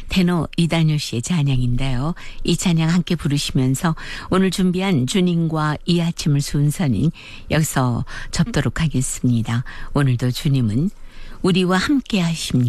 테너 이다녀 씨의 찬양인데요. 이 찬양 함께 부르시면서 오늘 준비한 주님과 이 아침을 순서는 여기서 접도록 하겠습니다. 오늘도 주님은 우리와 함께 하십니다.